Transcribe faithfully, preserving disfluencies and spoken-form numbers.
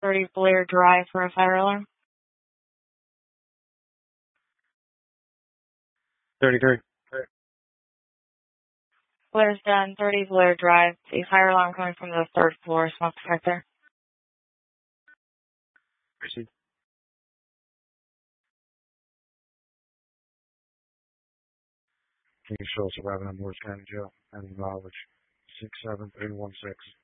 thirty Blair Drive for a fire alarm. thirty-three. Blair's done. thirty Blair Drive. A fire alarm coming from the third floor. Smoke detector. Proceed. Can you show us arriving on Morris County Jail? Having knowledge. six seven three one six.